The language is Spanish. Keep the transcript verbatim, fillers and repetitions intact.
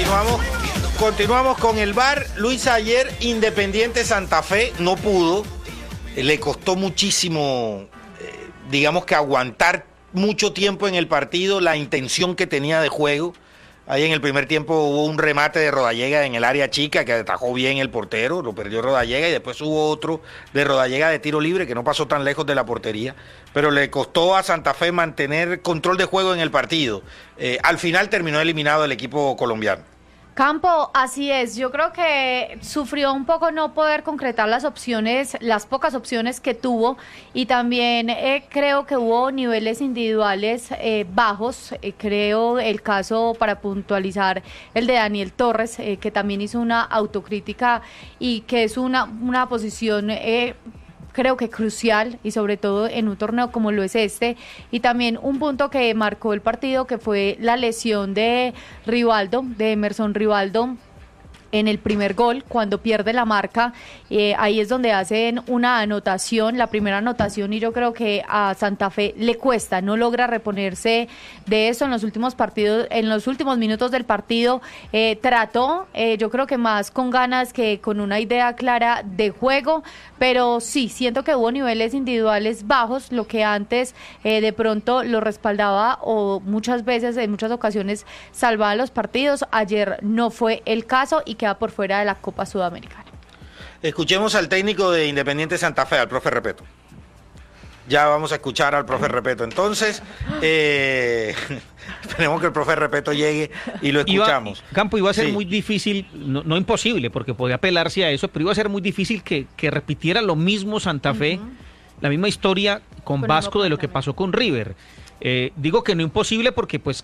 Continuamos, continuamos con el V A R. Luisa, ayer Independiente Santa Fe no pudo, le costó muchísimo, eh, digamos que aguantar mucho tiempo en el partido la intención que tenía de juego. Ahí en el primer tiempo hubo un remate de Rodallega en el área chica que atajó bien el portero, lo perdió Rodallega, y después hubo otro de Rodallega de tiro libre que no pasó tan lejos de la portería, pero le costó a Santa Fe mantener control de juego en el partido. Eh, al final terminó eliminado el equipo colombiano. Campo, así es. Yo creo que sufrió un poco no poder concretar las opciones, las pocas opciones que tuvo, y también eh, creo que hubo niveles individuales eh, bajos. Eh, creo el caso, para puntualizar, el de Daniel Torres, eh, que también hizo una autocrítica y que es una, una posición... Eh, creo que crucial, y sobre todo en un torneo como lo es este. Y también un punto que marcó el partido, que fue la lesión de Rivaldo, de Emerson Rivaldo, en el primer gol, cuando pierde la marca. Eh, ahí es donde hacen una anotación, la primera anotación, y yo creo que a Santa Fe le cuesta, no logra reponerse de eso en los últimos partidos, en los últimos minutos del partido. Eh, trató, eh, yo creo que más con ganas que con una idea clara de juego, pero sí, siento que hubo niveles individuales bajos, lo que antes eh, de pronto lo respaldaba, o muchas veces, en muchas ocasiones, salvaba los partidos. Ayer no fue el caso y queda por fuera de la Copa Sudamericana. Escuchemos al técnico de Independiente Santa Fe, al profe Repeto. Ya vamos a escuchar al profe Repeto. Entonces, eh, esperemos que el profe Repeto llegue y lo escuchamos. Iba, Campo, iba a ser sí. muy difícil, no, no imposible, porque podía apelarse a eso, pero iba a ser muy difícil que, que repitiera lo mismo Santa Fe, uh-huh. la misma historia con, con Vasco de lo que pasó con River. Eh, digo que no imposible porque pues